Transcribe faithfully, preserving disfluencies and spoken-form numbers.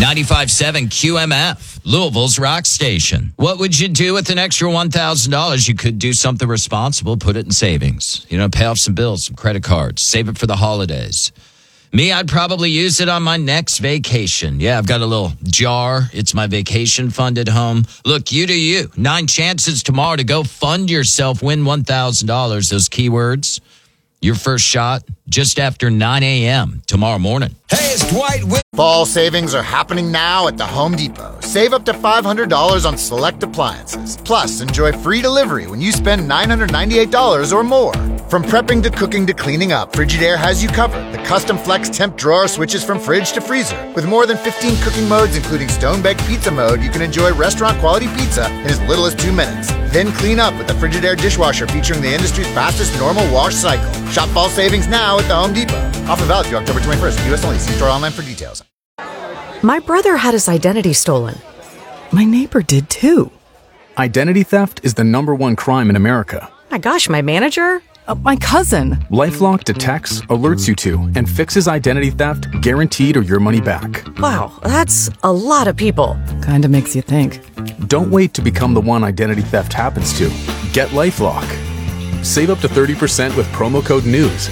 ninety-five point seven Q M F, Louisville's rock station. What would you do with an extra one thousand dollars? You could do something responsible, put it in savings. You know, pay off some bills, some credit cards, save it for the holidays. Me, I'd probably use it on my next vacation. Yeah, I've got a little jar. It's my vacation fund at home. Look, you do you. Nine chances tomorrow to go fund yourself, win one thousand dollars. Those keywords. Your first shot just after nine a.m. tomorrow morning. Hey, it's Dwight Whit. Fall savings are happening now at the Home Depot. Save up to five hundred dollars on select appliances. Plus, enjoy free delivery when you spend nine hundred ninety-eight dollars or more. From prepping to cooking to cleaning up, Frigidaire has you covered. The custom flex temp drawer switches from fridge to freezer. With more than fifteen cooking modes, including stone-baked pizza mode, you can enjoy restaurant-quality pizza in as little as two minutes. Then clean up with the Frigidaire dishwasher featuring the industry's fastest normal wash cycle. Shop fall savings now at the Home Depot. Offer valid through October twenty-first. U S only. See store online for details. My brother had his identity stolen. My neighbor did too. Identity theft is the number one crime in America. My gosh, my manager? Uh, my cousin. LifeLock detects, alerts you to, and fixes identity theft guaranteed or your money back. Wow, that's a lot of people. Kinda makes you think. Don't wait to become the one identity theft happens to. Get LifeLock. Save up to thirty percent with promo code NEWS